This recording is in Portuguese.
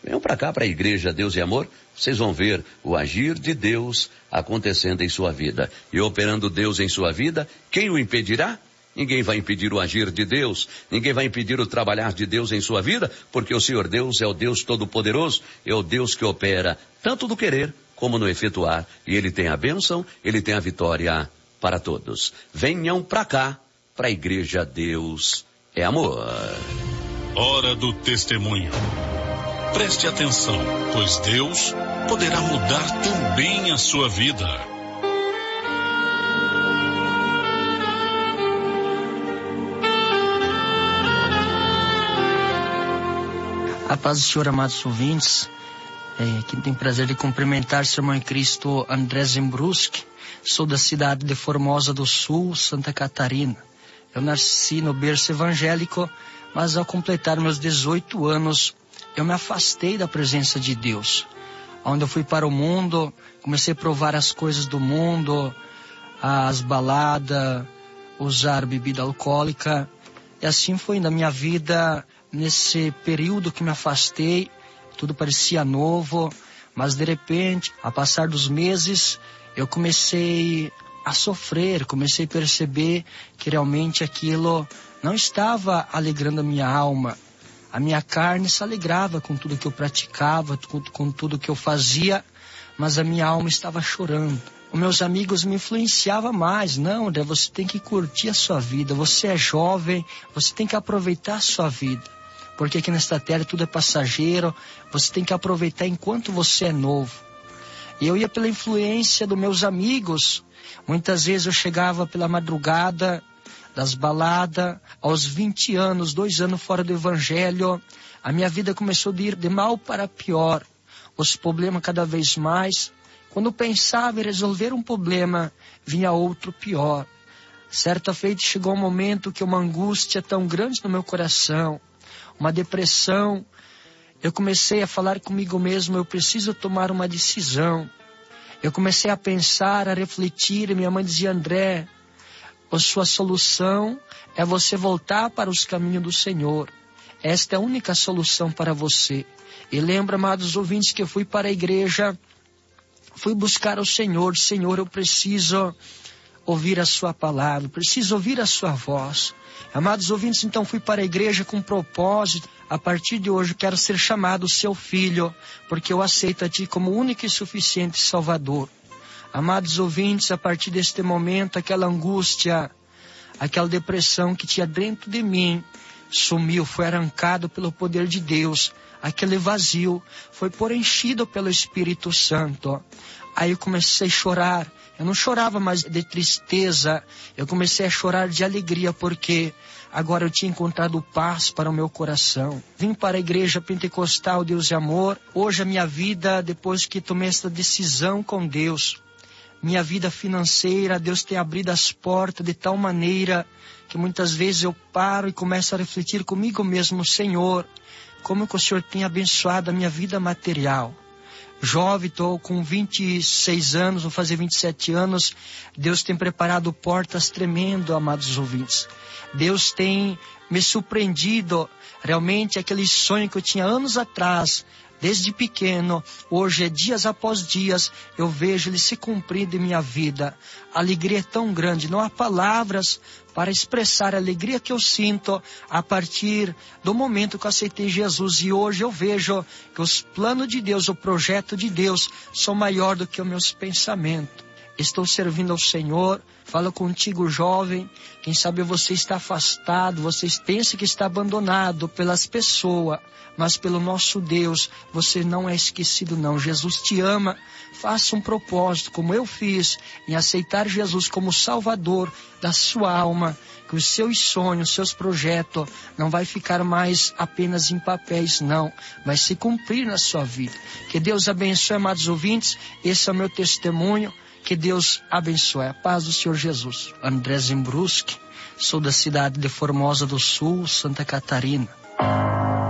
Venham para cá, para a Igreja Deus e Amor, vocês vão ver o agir de Deus acontecendo em sua vida. E operando Deus em sua vida, quem o impedirá? Ninguém vai impedir o agir de Deus, ninguém vai impedir o trabalhar de Deus em sua vida, porque o Senhor Deus é o Deus Todo-Poderoso, é o Deus que opera tanto no querer como no efetuar. E Ele tem a bênção, Ele tem a vitória para todos. Venham para cá, para a Igreja Deus é Amor. Hora do testemunho. Preste atenção, pois Deus poderá mudar também a sua vida. A paz do Senhor, amados ouvintes. Quem tem prazer de cumprimentar seu irmão em Cristo, André Zembruski. Sou da cidade de Formosa do Sul, Santa Catarina. Eu nasci no berço evangélico, mas ao completar meus 18 anos, eu me afastei da presença de Deus. Onde eu fui para o mundo, comecei a provar as coisas do mundo, as baladas, usar bebida alcoólica. E assim foi na minha vida, nesse período que me afastei, tudo parecia novo, mas de repente, a passar dos meses, eu comecei a sofrer, comecei a perceber que realmente aquilo não estava alegrando a minha alma. A minha carne se alegrava com tudo que eu praticava, com tudo que eu fazia, mas a minha alma estava chorando. Os meus amigos me influenciavam mais. Não, André, você tem que curtir a sua vida. Você é jovem, você tem que aproveitar a sua vida. Porque aqui nesta terra tudo é passageiro, você tem que aproveitar enquanto você é novo. E eu ia pela influência dos meus amigos. Muitas vezes eu chegava pela madrugada das baladas, aos 20 anos, 2 anos fora do evangelho, a minha vida começou a ir de mal para pior. Os problemas cada vez mais. Quando eu pensava em resolver um problema, vinha outro pior. Certa feita chegou um momento que uma angústia tão grande no meu coração, uma depressão. Eu comecei a falar comigo mesmo, eu preciso tomar uma decisão. Eu comecei a pensar, a refletir, e minha mãe dizia, André, a sua solução é você voltar para os caminhos do Senhor. Esta é a única solução para você. E lembra, amados ouvintes, que eu fui para a igreja, fui buscar o Senhor. Senhor, eu preciso ouvir a sua palavra, preciso ouvir a sua voz. Amados ouvintes, então fui para a igreja com um propósito. A partir de hoje eu quero ser chamado seu filho, porque eu aceito a ti como único e suficiente Salvador. Amados ouvintes, a partir deste momento, aquela angústia, aquela depressão que tinha dentro de mim, sumiu, foi arrancado pelo poder de Deus. Aquele vazio foi preenchido pelo Espírito Santo. Aí eu comecei a chorar. Eu não chorava mais de tristeza, eu comecei a chorar de alegria, porque agora eu tinha encontrado paz para o meu coração. Vim para a igreja pentecostal Deus e Amor. Hoje a minha vida, depois que tomei essa decisão com Deus, minha vida financeira, Deus tem abrido as portas de tal maneira que muitas vezes eu paro e começo a refletir comigo mesmo, Senhor, como que o Senhor tem abençoado a minha vida material. Jovem, estou com 26 anos, vou fazer 27 anos. Deus tem preparado portas tremendas, amados ouvintes. Deus tem me surpreendido. Realmente, aquele sonho que eu tinha anos atrás, desde pequeno, hoje, dias após dias, eu vejo ele se cumprindo em minha vida. A alegria é tão grande, não há palavras para expressar a alegria que eu sinto a partir do momento que eu aceitei Jesus. E hoje eu vejo que os planos de Deus, o projeto de Deus, são maiores do que os meus pensamentos. Estou servindo ao Senhor. Falo contigo, jovem. Quem sabe você está afastado, você pensa que está abandonado pelas pessoas, mas pelo nosso Deus, você não é esquecido não. Jesus te ama. Faça um propósito, como eu fiz, em aceitar Jesus como Salvador da sua alma, que os seus sonhos, os seus projetos não vai ficar mais apenas em papéis, não. Vai se cumprir na sua vida. Que Deus abençoe, amados ouvintes. Esse é o meu testemunho. Que Deus abençoe. A paz do Senhor Jesus. André Zembruski, sou da cidade de Formosa do Sul, Santa Catarina.